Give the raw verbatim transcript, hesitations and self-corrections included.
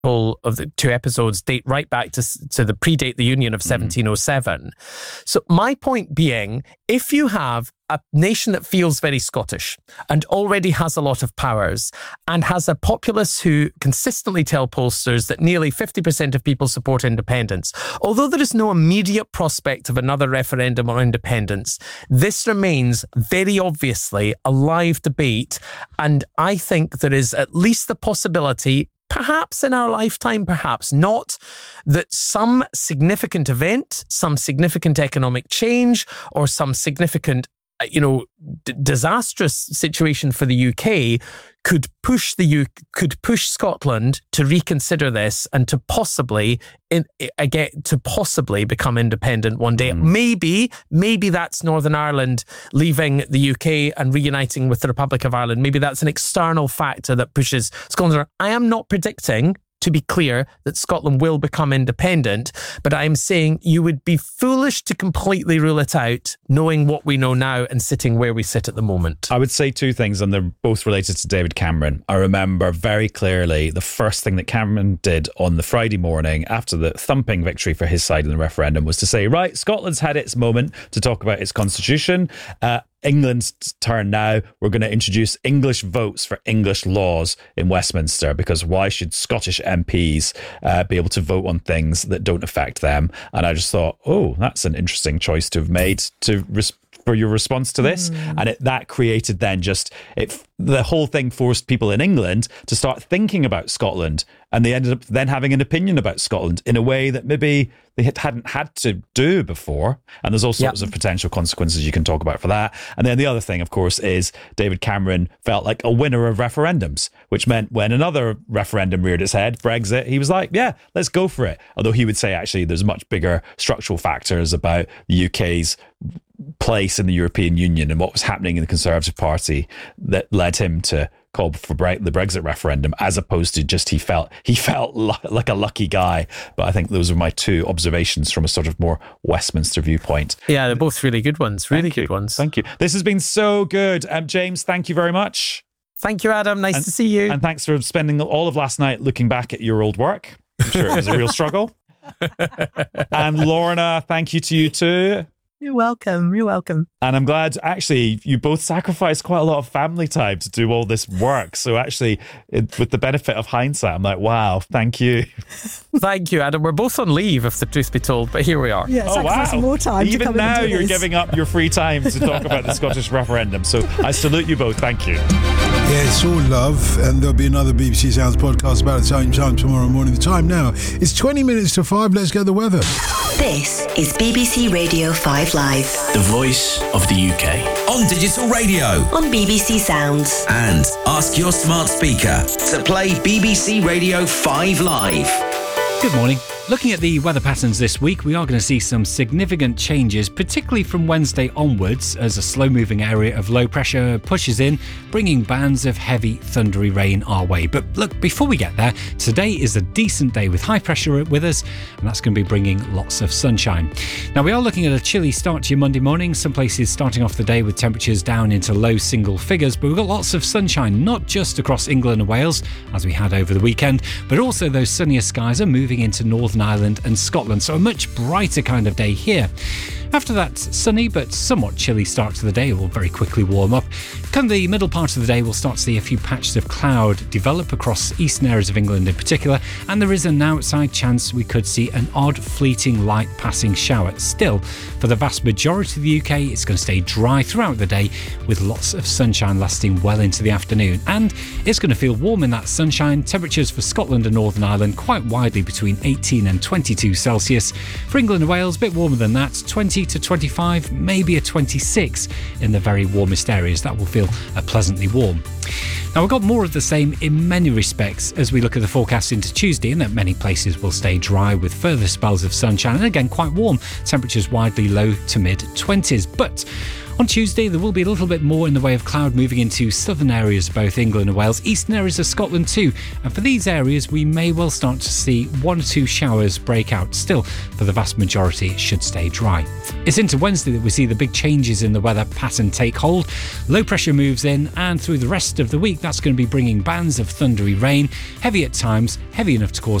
of the two episodes date right back to, to the predate the Union of seventeen oh seven. Mm. So my point being, if you have a nation that feels very Scottish and already has a lot of powers and has a populace who consistently tell pollsters that nearly fifty percent of people support independence, although there is no immediate prospect of another referendum on independence, this remains very obviously a live debate. And I think there is at least the possibility, perhaps in our lifetime, perhaps not, that some significant event, some significant economic change, or some significant, you know, d- disastrous situation for the U K could push the U could push Scotland to reconsider this and to possibly in, again to possibly become independent one day. Mm. Maybe, maybe that's Northern Ireland leaving the U K and reuniting with the Republic of Ireland. Maybe that's an external factor that pushes Scotland. I am not predicting, to be clear, that Scotland will become independent, but I'm saying you would be foolish to completely rule it out, knowing what we know now and sitting where we sit at the moment. I would say two things, and they're both related to David Cameron. I remember very clearly the first thing that Cameron did on the Friday morning after the thumping victory for his side in the referendum was to say, right, Scotland's had its moment to talk about its constitution. Uh, England's turn now. We're going to introduce English votes for English laws in Westminster, because why should Scottish M Ps uh, be able to vote on things that don't affect them? And I just thought, oh, that's an interesting choice to have made to res- for your response to this. Mm. And it, that created then just, it. the whole thing forced people in England to start thinking about Scotland, and they ended up then having an opinion about Scotland in a way that maybe they hadn't had to do before. And there's all sorts yep. of potential consequences you can talk about for that. And then the other thing, of course, is David Cameron felt like a winner of referendums, which meant when another referendum reared its head, Brexit, he was like, yeah, let's go for it. Although he would say, actually, there's much bigger structural factors about the U K's place in the European Union and what was happening in the Conservative Party that led him to call for Bre- the Brexit referendum, as opposed to just he felt he felt lo- like a lucky guy. But I think those are my two observations from a sort of more Westminster viewpoint. Yeah, they're both really good ones. Really thank good you. ones. Thank you. This has been so good. Um, James, thank you very much. Thank you, Adam. Nice and, to see you. And thanks for spending all of last night looking back at your old work. I'm sure it was a real struggle. And Lorna, thank you to you too. You're welcome. You're welcome. And I'm glad, actually, you both sacrificed quite a lot of family time to do all this work. So actually, it, with the benefit of hindsight, I'm like, wow, thank you. Thank you, Adam. We're both on leave, if the truth be told, but here we are. Yeah, oh, wow. More time Even to come now, and do you're this. giving up your free time to talk about the Scottish referendum. So I salute you both. Thank you. Yeah, it's all love, and there'll be another B B C Sounds podcast about the same time tomorrow morning. The time now is twenty minutes to five. Let's get the weather. This is B B C Radio five Live. The voice of the U K. On digital radio. On B B C Sounds. And ask your smart speaker to play B B C Radio five Live. Good morning. Looking at the weather patterns this week, we are going to see some significant changes, particularly from Wednesday onwards, as a slow-moving area of low pressure pushes in, bringing bands of heavy, thundery rain our way. But look, before we get there, today is a decent day with high pressure with us, and that's going to be bringing lots of sunshine. Now, we are looking at a chilly start to your Monday morning. Some places starting off the day with temperatures down into low single figures, but we've got lots of sunshine, not just across England and Wales, as we had over the weekend, but also those sunnier skies are moving into Northern Ireland and Scotland, so a much brighter kind of day here. After that sunny but somewhat chilly start to the day, it will very quickly warm up. Come the middle part of the day, we'll start to see a few patches of cloud develop across eastern areas of England in particular, and there is an outside chance we could see an odd fleeting light passing shower. Still, for the vast majority of the U K, it's going to stay dry throughout the day with lots of sunshine lasting well into the afternoon, and it's going to feel warm in that sunshine. Temperatures for Scotland and Northern Ireland quite widely between eighteen and twenty-two Celsius. For England and Wales, a bit warmer than that, twenty to twenty-five, maybe a twenty-six in the very warmest areas. That will feel uh, pleasantly warm. Now, we've got more of the same in many respects as we look at the forecast into Tuesday, and that many places will stay dry with further spells of sunshine and again quite warm, temperatures widely low to mid twenties. But On Tuesday, there will be a little bit more in the way of cloud moving into southern areas of both England and Wales, eastern areas of Scotland too. And for these areas, we may well start to see one or two showers break out. Still, for the vast majority, it should stay dry. It's into Wednesday that we see the big changes in the weather pattern take hold. Low pressure moves in, and through the rest of the week, that's going to be bringing bands of thundery rain, heavy at times, heavy enough to cause